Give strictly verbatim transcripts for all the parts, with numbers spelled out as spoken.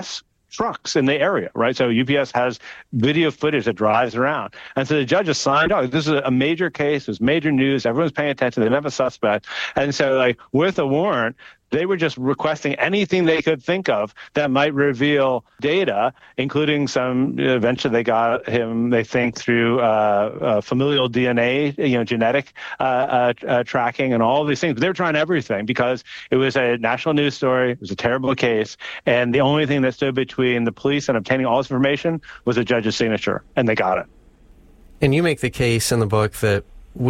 S trucks in the area, right? So U P S has video footage that drives around. And so the judges signed off. This is a major case. There's major news. Everyone's paying attention. They have a suspect. And so like with a warrant, they were just requesting anything they could think of that might reveal data, including some, eventually they got him, they think, through uh, uh, familial D N A, you know, genetic uh, uh, uh, tracking and all of these things. They were trying everything because it was a national news story. It was a terrible case. And the only thing that stood between the police and obtaining all this information was a judge's signature, and they got it. And you make the case in the book that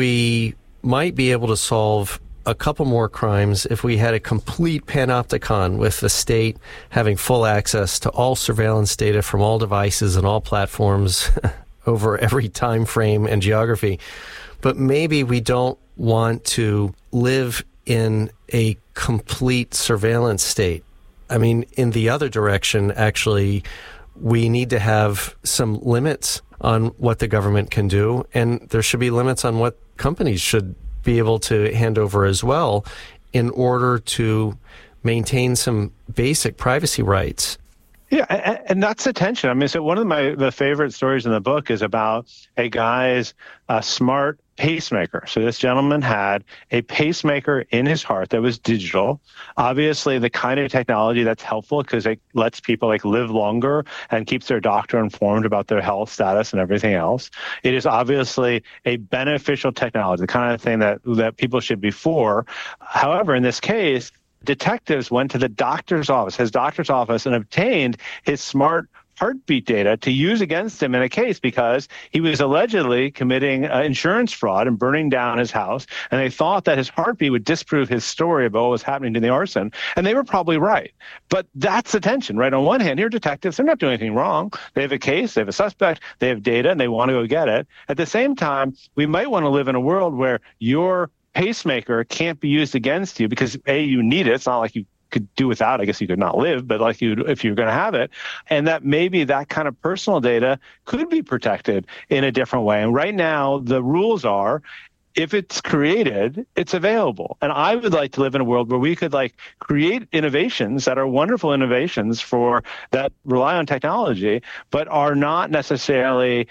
we might be able to solve a couple more crimes if we had a complete panopticon with the state having full access to all surveillance data from all devices and all platforms over every time frame and geography. But maybe we don't want to live in a complete surveillance state. I mean, in the other direction, actually, we need to have some limits on what the government can do, and there should be limits on what companies should be able to hand over as well in order to maintain some basic privacy rights. Yeah, and, and that's the tension. I mean, so one of my the favorite stories in the book is about a guy's uh, smart pacemaker. So this gentleman had a pacemaker in his heart that was digital. Obviously, the kind of technology that's helpful because it lets people like live longer and keeps their doctor informed about their health status and everything else. It is obviously a beneficial technology, the kind of thing that that people should be for. However, in this case, detectives went to the doctor's office, his doctor's office, and obtained his smart heartbeat data to use against him in a case because he was allegedly committing uh, insurance fraud and burning down his house. And they thought that his heartbeat would disprove his story about what was happening to the arson. And they were probably right. But that's the tension, right? On one hand, here are detectives. They're not doing anything wrong. They have a case, they have a suspect, they have data, and they want to go get it. At the same time, we might want to live in a world where your pacemaker can't be used against you because, A, you need it. It's not like you could do without. I guess you could not live, but like you, if you're going to have it, and that maybe that kind of personal data could be protected in a different way. And right now, the rules are, if it's created, it's available. And I would like to live in a world where we could like create innovations that are wonderful innovations for that rely on technology, but are not necessarily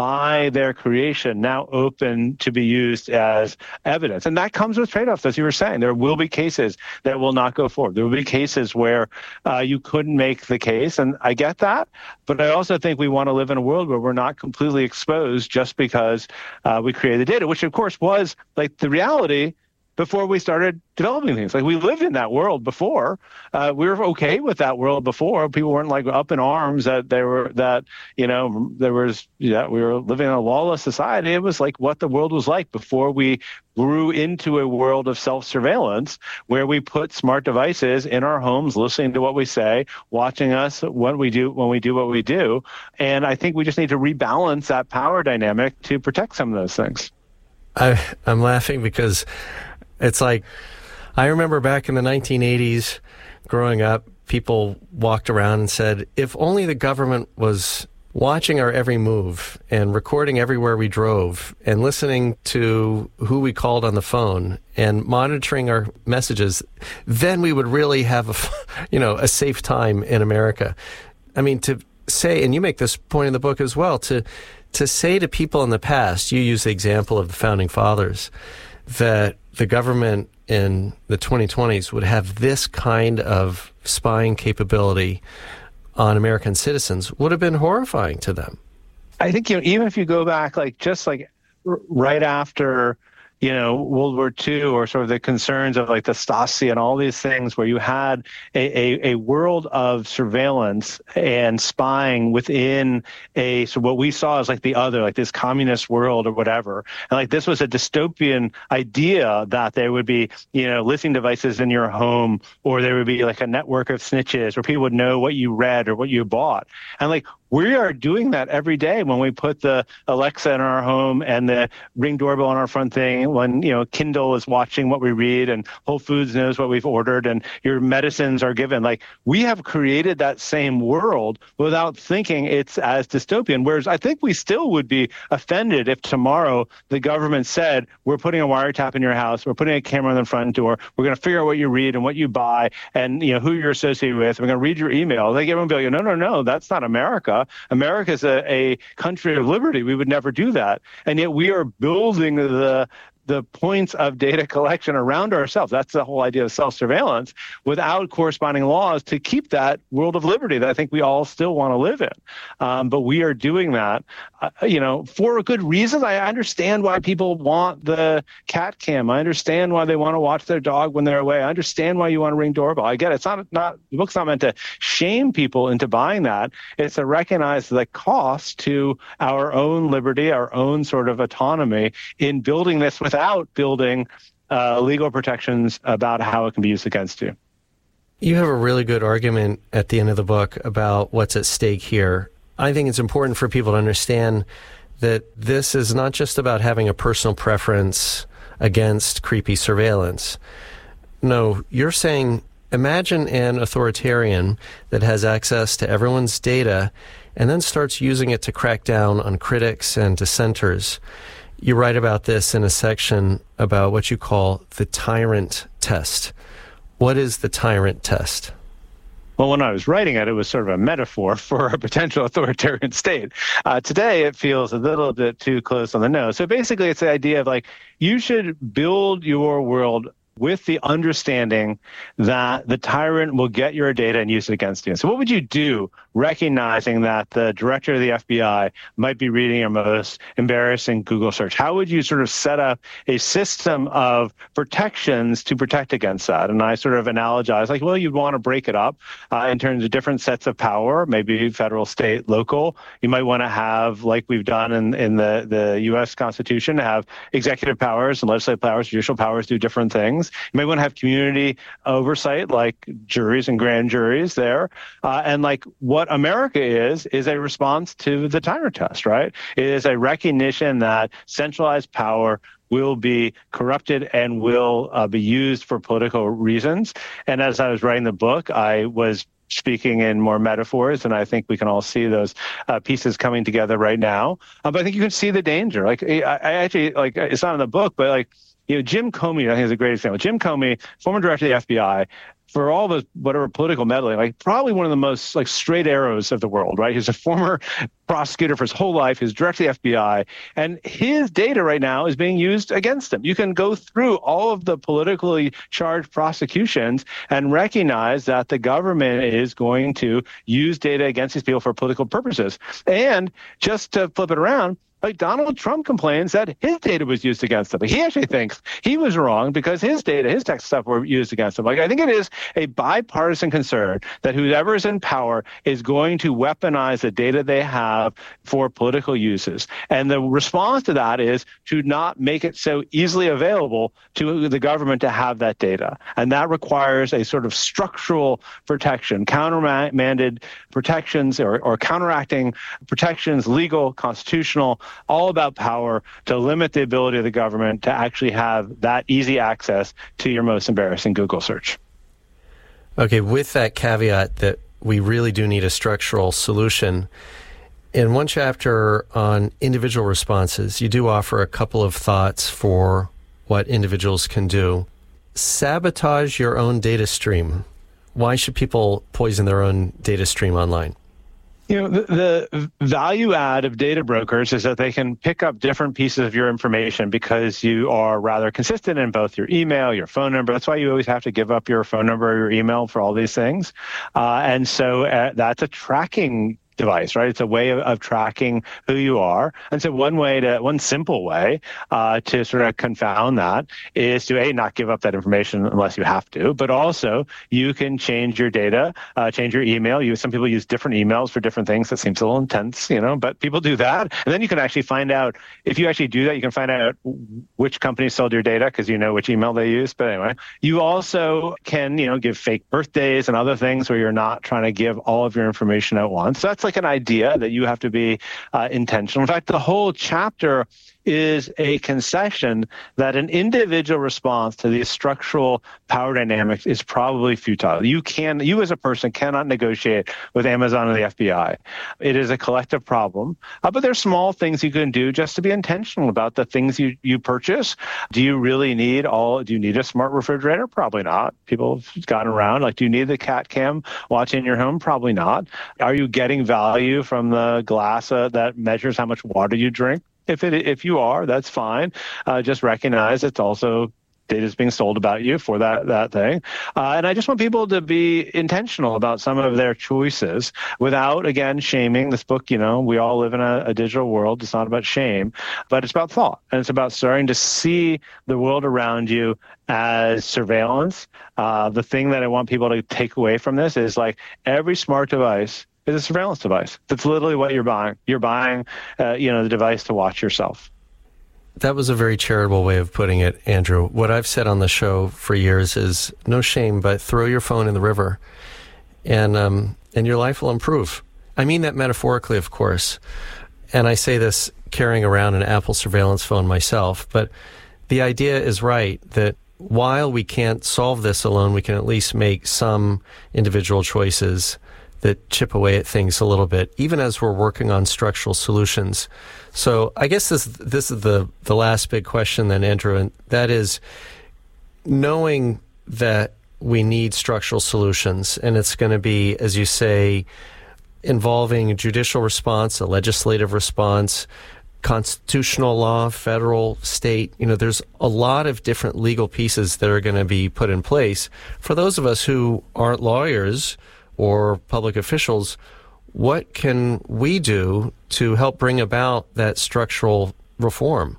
by their creation now open to be used as evidence. And that comes with trade-offs, as you were saying. There will be cases that will not go forward. There will be cases where uh, you couldn't make the case. And I get that. But I also think we want to live in a world where we're not completely exposed just because uh, we created the data, which of course was was like the reality before we started developing things. Like we lived in that world before. Uh, we were okay with that world before. People weren't like up in arms that they were that, you know, there was, yeah, we were living in a lawless society. It was like what the world was like before we grew into a world of self-surveillance where we put smart devices in our homes, listening to what we say, watching us when we do, when we do what we do. And I think we just need to rebalance that power dynamic to protect some of those things. I, I'm laughing because it's like, I remember back in the nineteen eighties, growing up, people walked around and said, if only the government was watching our every move and recording everywhere we drove and listening to who we called on the phone and monitoring our messages, then we would really have a, you know, a safe time in America. I mean, to say, and you make this point in the book as well, to to say to people in the past, you use the example of the Founding Fathers, that the government in the twenty twenties would have this kind of spying capability on American citizens would have been horrifying to them. I think, you know, even if you go back, like just like r- right after, you know, World War Two, or sort of the concerns of like the Stasi and all these things where you had a, a, a world of surveillance and spying within a, so what we saw as like the other, like this communist world or whatever. And like this was a dystopian idea that there would be, you know, listening devices in your home, or there would be like a network of snitches where people would know what you read or what you bought. And like, We are doing that every day when we put the Alexa in our home and the Ring doorbell on our front thing, when, you know, Kindle is watching what we read and Whole Foods knows what we've ordered and your medicines are given. Like, we have created that same world without thinking it's as dystopian. Whereas I think we still would be offended if tomorrow the government said, we're putting a wiretap in your house, we're putting a camera on the front door, we're going to figure out what you read and what you buy and, you know, who you're associated with. We're going to read your email. Like, everyone will be like, no, no, no, that's not America. America is a, a country of liberty. We would never do that. And yet we are building the the points of data collection around ourselves. That's the whole idea of self-surveillance without corresponding laws to keep that world of liberty that I think we all still want to live in. Um, but we are doing that, uh, you know, for good reasons. I understand why people want the cat cam. I understand why they want to watch their dog when they're away. I understand why you want a Ring doorbell. I get it. It's not, not, the book's not meant to shame people into buying that. It's to recognize the cost to our own liberty, our own sort of autonomy in building this without building uh, legal protections about how it can be used against you. You have a really good argument at the end of the book about what's at stake here. I think it's important for people to understand that this is not just about having a personal preference against creepy surveillance. No, you're saying, imagine an authoritarian that has access to everyone's data and then starts using it to crack down on critics and dissenters. You write about this in a section about what you call the tyrant test. What is the tyrant test? Well, when I was writing it, it was sort of a metaphor for a potential authoritarian state. Uh, today, it feels a little bit too close on the nose. So basically, it's the idea of like, you should build your world with the understanding that the tyrant will get your data and use it against you. So what would you do recognizing that the director of the F B I might be reading your most embarrassing Google search? How would you sort of set up a system of protections to protect against that? And I sort of analogize like, well, you'd want to break it up uh, in terms of different sets of power, maybe federal, state, local. You might want to have, like we've done in, in the, the U S Constitution, have executive powers and legislative powers, judicial powers do different things. You may want to have community oversight, like juries and grand juries there. Uh, and like what America is, is a response to the tyrant test, right? It is a recognition that centralized power will be corrupted and will uh, be used for political reasons. And as I was writing the book, I was speaking in more metaphors, and I think we can all see those uh, pieces coming together right now. Uh, but I think you can see the danger. Like I, I actually, like it's not in the book, but like, you know, Jim Comey, I think is a great example. Jim Comey, former director of the F B I, for all the whatever political meddling, like probably one of the most like straight arrows of the world, right? He's a former prosecutor for his whole life. He's director of the F B I, and his data right now is being used against him. You can go through all of the politically charged prosecutions and recognize that the government is going to use data against these people for political purposes. And just to flip it around, like Donald Trump complains that his data was used against him. Like he actually thinks he was wrong because his data, his tech stuff were used against him. Like I think it is a bipartisan concern that whoever is in power is going to weaponize the data they have for political uses. And the response to that is to not make it so easily available to the government to have that data. And that requires a sort of structural protection, countermanded protections or, or counteracting protections, legal, constitutional, all about power to limit the ability of the government to actually have that easy access to your most embarrassing Google search. Okay, with that caveat that we really do need a structural solution, in one chapter on individual responses, you do offer a couple of thoughts for what individuals can do. Sabotage your own data stream. Why should people poison their own data stream online? You know, the, the value add of data brokers is that they can pick up different pieces of your information because you are rather consistent in both your email, your phone number. That's why you always have to give up your phone number or your email for all these things. Uh, and so uh, that's a tracking device, right? It's a way of, of tracking who you are. And so one way to, one simple way uh, to sort of confound that is to, A, not give up that information unless you have to, but also you can change your data, uh, change your email. You, some people use different emails for different things. That seems a little intense, you know, but people do that. And then you can actually find out, if you actually do that, you can find out which companies sold your data because you know which email they use. But anyway, you also can, you know, give fake birthdays and other things where you're not trying to give all of your information at once. So that's like like an idea that you have to be uh, intentional. In fact, the whole chapter is a concession that an individual response to these structural power dynamics is probably futile. You can, you as a person cannot negotiate with Amazon or the F B I. It is a collective problem, uh, but there's small things you can do just to be intentional about the things you, you purchase. Do you really need all, do you need a smart refrigerator? Probably not. People have gotten around, like, do you need the cat cam watch in your home? Probably not. Are you getting value from the glass uh, that measures how much water you drink? If it if you are, that's fine. Uh, just recognize it's also data is being sold about you for that that thing. Uh, and I just want people to be intentional about some of their choices without, again, shaming. This book, you know, we all live in a, a digital world. It's not about shame, but it's about thought. And it's about starting to see the world around you as surveillance. Uh, the thing that I want people to take away from this is, like, every smart device is a surveillance device. That's literally what you're buying. You're buying, uh, you know, the device to watch yourself. That was a very charitable way of putting it, Andrew. What I've said on the show for years is, no shame, but throw your phone in the river, and um, and your life will improve. I mean that metaphorically, of course. And I say this carrying around an Apple surveillance phone myself. But the idea is right, that while we can't solve this alone, we can at least make some individual choices that chip away at things a little bit, even as we're working on structural solutions. So I guess this this is the, the last big question then, Andrew, and that is, knowing that we need structural solutions, and it's going to be, as you say, involving a judicial response, a legislative response, constitutional law, federal, state. You know, there's a lot of different legal pieces that are going to be put in place. For those of us who aren't lawyers or public officials, what can we do to help bring about that structural reform?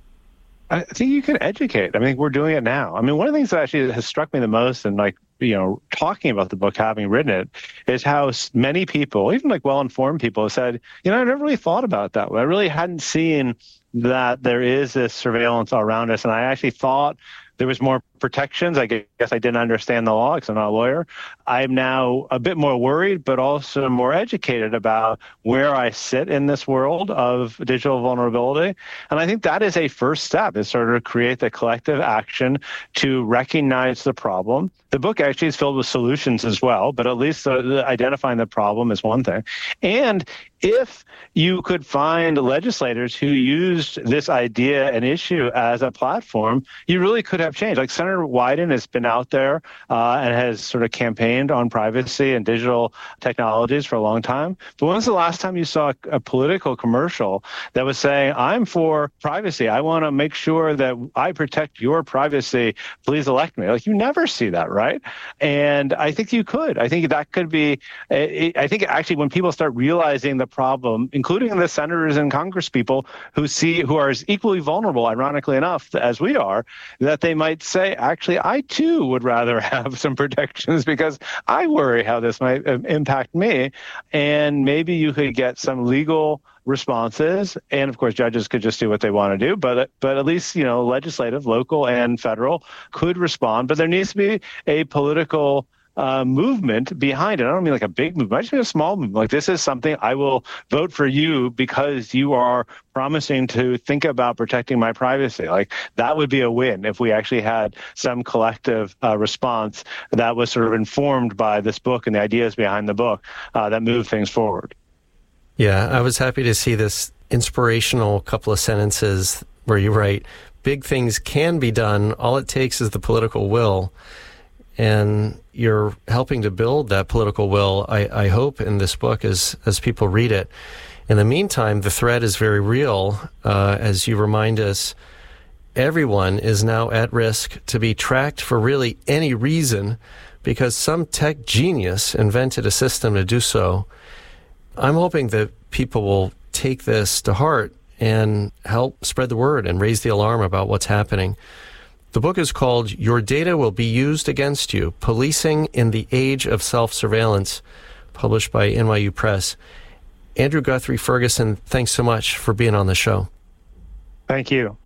I think you can educate. I mean, we're doing it now. I mean, one of the things that actually has struck me the most, and, like, you know, talking about the book, having written it, is how many people, even like well-informed people, have said, you know, I never really thought about it that way. I really hadn't seen that there is this surveillance around us. And I actually thought there was more protections. I guess I didn't understand the law because I'm not a lawyer. I'm now a bit more worried, but also more educated about where I sit in this world of digital vulnerability. And I think that is a first step, is sort of create the collective action to recognize the problem. The book actually is filled with solutions as well, but at least the, the identifying the problem is one thing. And if you could find legislators who used this idea and issue as a platform, you really could have change. Like Senator Wyden has been out there uh, and has sort of campaigned on privacy and digital technologies for a long time. But when's the last time you saw a, a political commercial that was saying, I'm for privacy, I want to make sure that I protect your privacy, please elect me? Like, you never see that, right? And I think you could. I think that could be, I think actually when people start realizing the problem, including the senators and Congress people who see, who are as equally vulnerable, ironically enough, as we are, that they might say, actually, I too would rather have some protections because I worry how this might impact me. And maybe you could get some legal responses, and of course judges could just do what they want to do, but but at least, you know, legislative, local and federal could respond. But there needs to be a political Uh, movement behind it. I don't mean like a big movement. I just mean a small movement. Like, this is something I will vote for you because you are promising to think about protecting my privacy. Like, that would be a win if we actually had some collective uh, response that was sort of informed by this book and the ideas behind the book uh, that moved things forward. Yeah, I was happy to see this inspirational couple of sentences where you write, big things can be done. All it takes is the political will. And you're helping to build that political will, I, I hope, in this book as as people read it. In the meantime, the threat is very real. Uh, as you remind us, everyone is now at risk to be tracked for really any reason because some tech genius invented a system to do so. I'm hoping that people will take this to heart and help spread the word and raise the alarm about what's happening. The book is called Your Data Will Be Used Against You, Policing in the Age of Self-Surveillance, published by N Y U Press. Andrew Guthrie Ferguson, thanks so much for being on the show. Thank you.